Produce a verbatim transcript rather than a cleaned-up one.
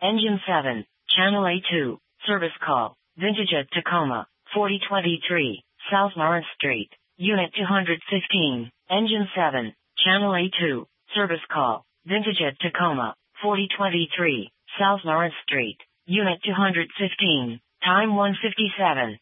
Engine seven, Channel A two, service call, Vintage at Tacoma, forty twenty-three, South Lawrence Street, Unit two hundred fifteen. Engine seven, Channel A two, service call, Vintage at Tacoma, forty twenty-three, South Lawrence Street, Unit two hundred fifteen. Time one fifty-seven.